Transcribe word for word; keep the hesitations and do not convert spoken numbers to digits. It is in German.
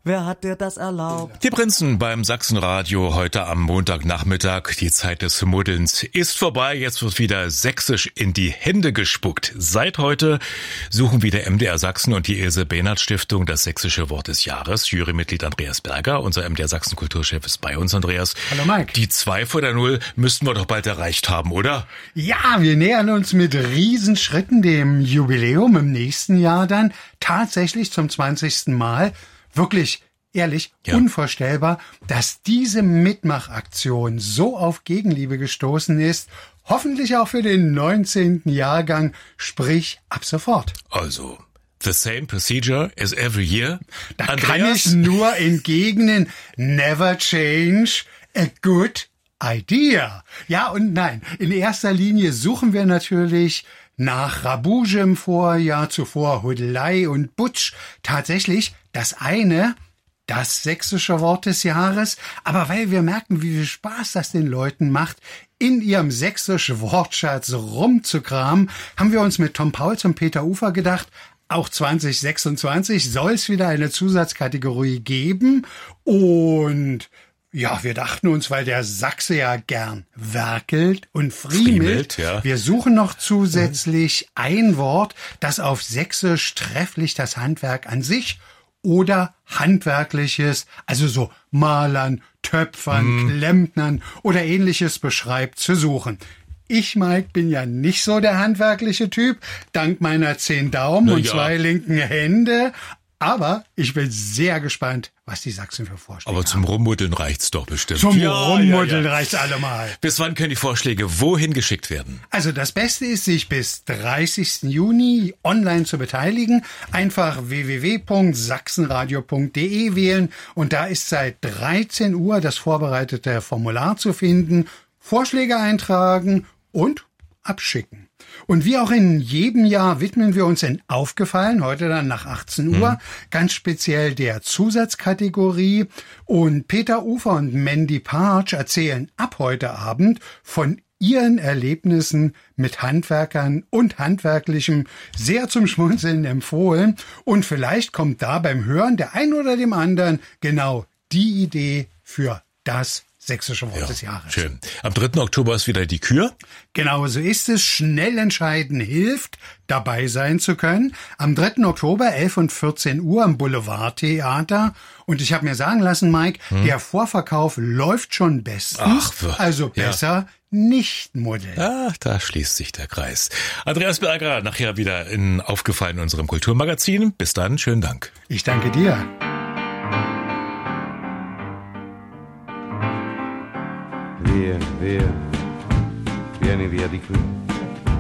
Wer hat dir das erlaubt? Die Prinzen beim Sachsenradio heute am Montagnachmittag. Die Zeit des Muddelns ist vorbei. Jetzt wird wieder sächsisch in die Hände gespuckt. Seit heute suchen wieder M D R Sachsen und die Ilse-Behnert-Stiftung das sächsische Wort des Jahres. Jurymitglied Andreas Berger, unser M D R Sachsen-Kulturchef, ist bei uns, Andreas. Hallo Mike. Die zwei vor der Null müssten wir doch bald erreicht haben, oder? Ja, wir nähern uns mit Riesenschritten dem Jubiläum im nächsten Jahr dann tatsächlich zum zwanzigsten Mal. Wirklich, ehrlich, ja. Unvorstellbar, dass diese Mitmachaktion so auf Gegenliebe gestoßen ist. Hoffentlich auch für den neunzehnten Jahrgang, sprich ab sofort. Also, the same procedure as every year. Da Andreas? Kann ich nur entgegnen, never change a good idea. Ja und nein, in erster Linie suchen wir natürlich nach Rabouge im Vorjahr, zuvor Hudelei und Butsch. Tatsächlich das eine, das sächsische Wort des Jahres. Aber weil wir merken, wie viel Spaß das den Leuten macht, in ihrem sächsischen Wortschatz rumzukramen, haben wir uns mit Tom Pauls und Peter Ufer gedacht, auch zwanzig sechsundzwanzig soll es wieder eine Zusatzkategorie geben. Und ja, wir dachten uns, weil der Sachse ja gern werkelt und friemelt, friemelt ja. Wir suchen noch zusätzlich ein Wort, das auf Sächsisch trefflich das Handwerk an sich oder Handwerkliches, also so Malern, Töpfern, mm. Klempnern oder Ähnliches beschreibt, zu suchen. Ich, Mike, bin ja nicht so der handwerkliche Typ, dank meiner zehn Daumen Na und ja. zwei linken Hände. Aber ich bin sehr gespannt, was die Sachsen für Vorschläge Aber zum haben. Rummuddeln reicht's doch bestimmt. Zum ja, Rummuddeln ja, ja. reicht's allemal. Bis wann können die Vorschläge wohin geschickt werden? Also das Beste ist, sich bis dreißigsten Juni online zu beteiligen. Einfach w w w punkt sachsenradio punkt d e wählen und da ist seit dreizehn Uhr das vorbereitete Formular zu finden. Vorschläge eintragen und abschicken. Und wie auch in jedem Jahr widmen wir uns in Aufgefallen, heute dann nach achtzehn Uhr, mhm. ganz speziell der Zusatzkategorie. Und Peter Ufer und Mandy Parch erzählen ab heute Abend von ihren Erlebnissen mit Handwerkern und Handwerklichem, sehr zum Schmunzeln empfohlen. Und vielleicht kommt da beim Hören der ein oder dem anderen genau die Idee für das sächsische Wort ja, des Jahres. Schön. Am dritten Oktober ist wieder die Kür. Genau so ist es. Schnell entscheiden hilft, dabei sein zu können. Am dritten Oktober, elf und vierzehn Uhr am Boulevardtheater. Und ich habe mir sagen lassen, Mike, hm. der Vorverkauf läuft schon bestens. Ach, also besser ja. nicht muddeln. Ach, da schließt sich der Kreis. Andreas Berger, nachher wieder in Aufgefallen in unserem Kulturmagazin. Bis dann, schönen Dank. Ich danke dir. Via, via, vieni via di qui.